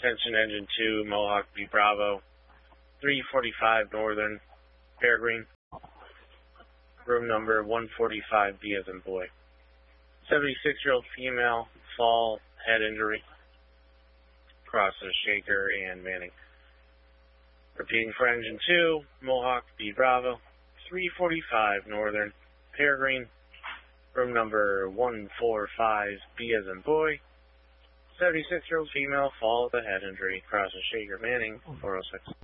Attention Engine 2, Mohawk B Bravo, 345 Northern, Peregrine, room number 145B as in boy. 76-year-old female, fall, head injury, crosses Shaker and Manning. Repeating for Engine 2, Mohawk B Bravo, 345 Northern, Peregrine, room number 145B as in boy. 76-year-old female, fall with a head injury, crosses Shaker Manning, 406.